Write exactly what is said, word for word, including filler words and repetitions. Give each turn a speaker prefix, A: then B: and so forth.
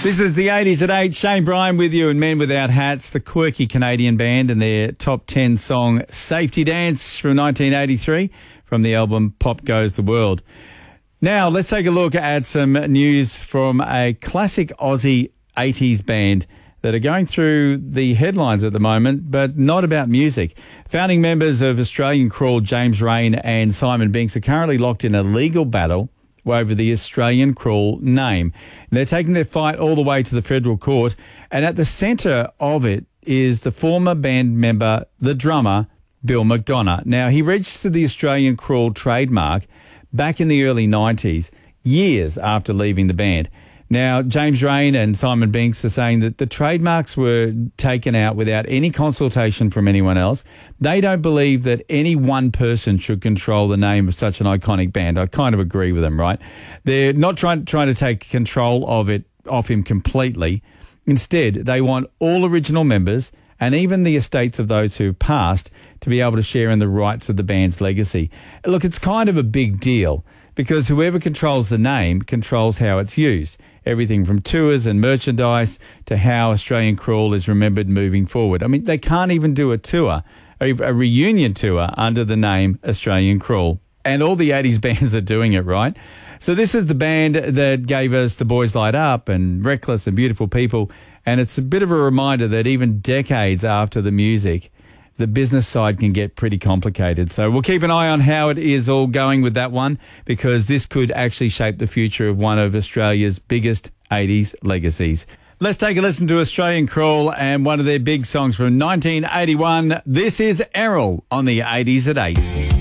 A: This is the eighties at eight. Shane Bryan with you and Men Without Hats, the quirky Canadian band, and their top ten song Safety Dance from nineteen eighty-three from the album Pop Goes the World. Now, let's take a look at some news from a classic Aussie eighties band that are going through the headlines at the moment, but not about music. Founding members of Australian Crawl, James Raine and Simon Binks, are currently locked in a legal battle over the Australian Crawl name. They're taking their fight all the way to the federal court, and at the centre of it is the former band member, the drummer, Bill McDonough. Now, he registered the Australian Crawl trademark back in the early nineties, years after leaving the band. Now, James Raine and Simon Binks are saying that the trademarks were taken out without any consultation from anyone else. They don't believe that any one person should control the name of such an iconic band. I kind of agree with them, right? They're not trying, trying to take control of it off him completely. Instead, they want all original members and even the estates of those who've passed to be able to share in the rights of the band's legacy. Look, it's kind of a big deal because whoever controls the name controls how it's used. Everything from tours and merchandise to how Australian Crawl is remembered moving forward. I mean, they can't even do a tour, a, a reunion tour under the name Australian Crawl. And all the eighties bands are doing it, right? So this is the band that gave us The Boys Light Up and Reckless and Beautiful People. And it's a bit of a reminder that even decades after the music, the business side can get pretty complicated. So we'll keep an eye on how it is all going with that one, because this could actually shape the future of one of Australia's biggest eighties legacies. Let's take a listen to Australian Crawl and one of their big songs from nineteen eighty-one. This is Errol on the eighties at eight.